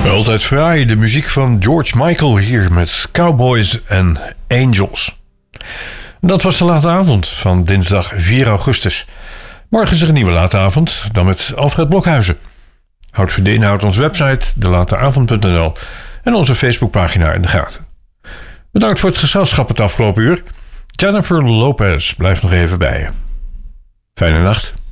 Altijd fraai, de muziek van George Michael hier met Cowboys en Angels. Dat was de late avond van dinsdag 4 augustus. Morgen is er een nieuwe late avond, dan met Alfred Blokhuizen. Houd voor de inhoud onze website, delateavond.nl en onze Facebookpagina in de gaten. Bedankt voor het gezelschap het afgelopen uur. Jennifer Lopez blijft nog even bij je. Fijne nacht.